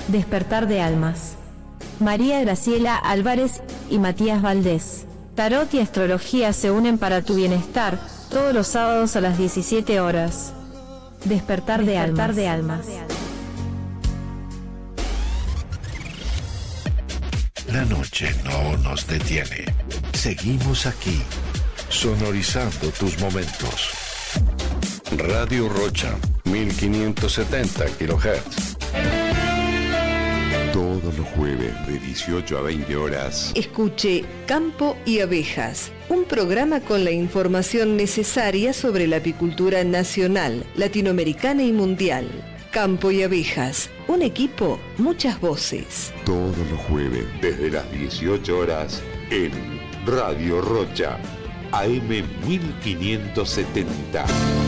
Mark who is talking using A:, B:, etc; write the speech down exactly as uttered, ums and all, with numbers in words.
A: Despertar de almas. María Graciela Álvarez y Matías Valdés. Tarot y astrología se unen para tu bienestar, todos los sábados a las diecisiete horas. Despertar de almas. Despertar de almas.
B: La noche no nos detiene. Seguimos aquí, sonorizando tus momentos. Radio Rocha, mil quinientos setenta kilohertz.
C: Todos los jueves de dieciocho a veinte horas.
D: Escuche Campo y Abejas, un programa con la información necesaria sobre la apicultura nacional, latinoamericana y mundial. Campo y Abejas, un equipo, muchas voces.
C: Todos los jueves desde las dieciocho horas en Radio Rocha, A M mil quinientos setenta.